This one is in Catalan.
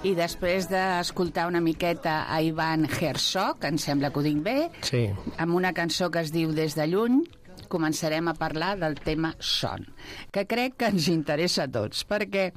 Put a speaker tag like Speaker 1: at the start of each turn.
Speaker 1: I després d'escoltar una miqueta a Ivan Herzog, em sembla que ho dic bé,
Speaker 2: Sí.
Speaker 1: amb una cançó que es diu Des de lluny, començarem a parlar del tema son, que crec que ens interessa a tots, perquè